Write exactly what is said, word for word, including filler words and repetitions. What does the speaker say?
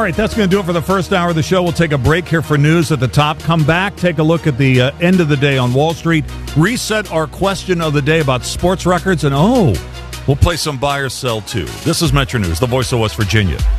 right, that's going to do it for the first hour of the show. We'll take a break here for news at the top. Come back, take a look at the uh, end of the day on Wall Street. Reset our question of the day about sports records. And, oh, we'll play some buy or sell, too. This is Metro News, the voice of West Virginia.